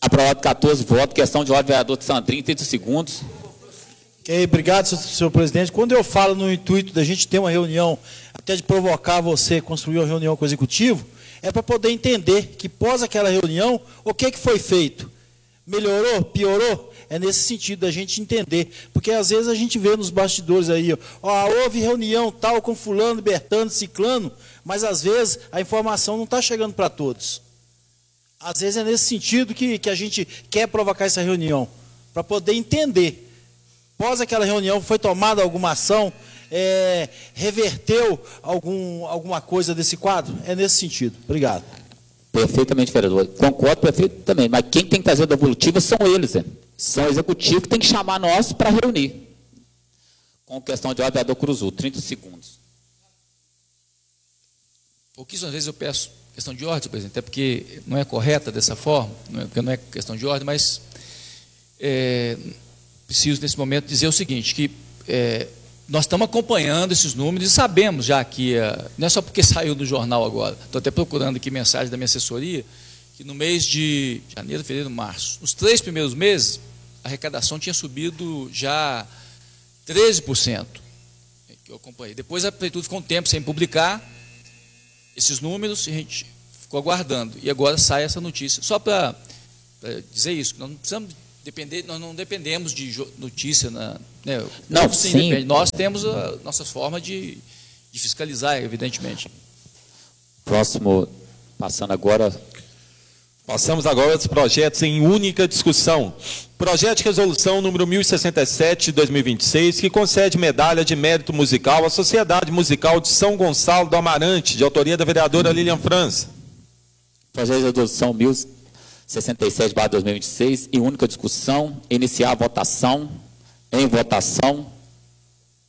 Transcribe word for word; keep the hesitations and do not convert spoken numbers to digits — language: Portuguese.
Aprovado quatorze votos. Questão de ordem, vereador de Sandrinho, trinta segundos. Ok, obrigado, senhor presidente. Quando eu falo no intuito da gente ter uma reunião, até de provocar você a construir uma reunião com o executivo, é para poder entender que, pós aquela reunião, o que, que foi feito? Melhorou? Piorou? É nesse sentido da gente entender. Porque, às vezes, a gente vê nos bastidores aí, ó, ó, houve reunião tal com fulano, Bertano, ciclano, mas, às vezes, a informação não está chegando para todos. Às vezes, é nesse sentido que, que a gente quer provocar essa reunião, para poder entender. Após aquela reunião, foi tomada alguma ação, é, reverteu algum, alguma coisa desse quadro? É nesse sentido. Obrigado. Perfeitamente, vereador. Concordo perfeito também, mas quem tem que trazer a devolutiva são eles, né? São o executivo que tem que chamar nós para reunir. Com questão de ordem, vereador Cruzul, trinta segundos. Pouquíssimas vezes eu peço questão de ordem, senhor presidente, até porque não é correta dessa forma, não é, porque não é questão de ordem, mas é, preciso, nesse momento, dizer o seguinte, que é, nós estamos acompanhando esses números e sabemos já que, não é só porque saiu do jornal agora, estou até procurando aqui mensagem da minha assessoria, que no mês de janeiro, fevereiro, março, nos três primeiros meses, a arrecadação tinha subido já treze por cento, que eu acompanhei. Depois a prefeitura ficou um tempo sem publicar esses números e a gente ficou aguardando. E agora sai essa notícia. Só para dizer isso, nós não precisamos depender, nós não dependemos de notícia, na, né? Não, sim. Depende. Nós temos a nossa forma de, de fiscalizar, evidentemente. Próximo, passando agora. Passamos agora aos projetos em única discussão. Projeto de resolução número mil e sessenta e sete de dois mil e vinte e seis, que concede medalha de mérito musical à Sociedade Musical de São Gonçalo do Amarante, de autoria da vereadora Lilian França. Projeto de resolução mil e sessenta e sete barra dois mil e vinte e seis, em única discussão, iniciar a votação, em votação.